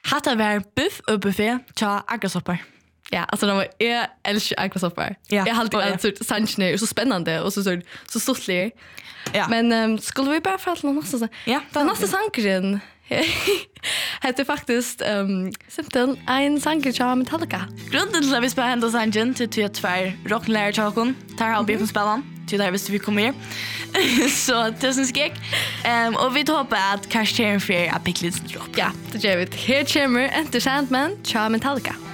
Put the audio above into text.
Hatta var biff och buffé tja aggasoppar. Ja, alltså jag älskar aggrosoppar. Ja, Jag har alltid att sanchen är så spännande och så stortlig. Ja. Men skulle vi bara prata om nästa? Ja, den nästa sankeren heter faktiskt simpel en sanker av Metallica. Grunden till att vi spelar hända sangen till att tvär rocklärare tjockan. Tar halv biffen spelan. Till där visste vi kommer här. Så tusen skek. Och vi hoppas att kanske en fer apiklis drop. Ja, det gör vi. Här kommer Enter Sandman av Metallica.